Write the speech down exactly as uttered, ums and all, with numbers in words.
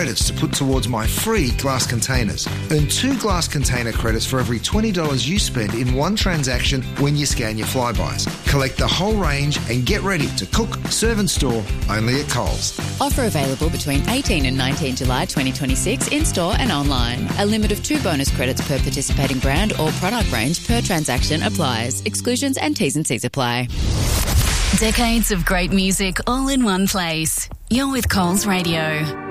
credits to put towards my free glass containers. Earn two glass container credits for every twenty dollars you spend in one transaction when you scan your Flybuys. Collect the whole range and get ready to cook, serve and store only at Coles. Offer available between eighteenth and nineteenth July twenty twenty-six in-store and online. A limit of two bonus credits per participating brand or product range per transaction applies. Exclusions and T's and C's apply. Decades of great music all in one place. You're with Coles Radio.